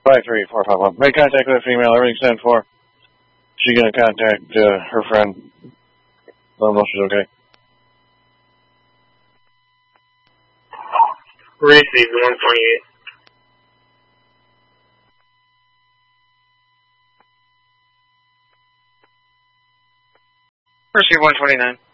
53451. Make contact with a female. Everything's 10-4. She's going to contact her friend. Let them know she's okay. Received 128. Received 129.